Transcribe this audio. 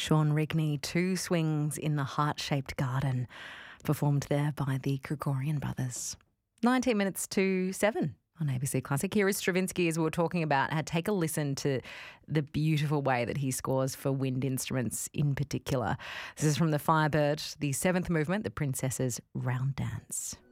Sean Rigney, Two Swings in the Heart-Shaped Garden, performed there by the Krikorian Brothers. 19 minutes to 7 on ABC Classic. Here is Stravinsky, as we were talking about. Take a listen to the beautiful way that he scores for wind instruments in particular. This is from the Firebird, the seventh movement, the Princess's Round Dance.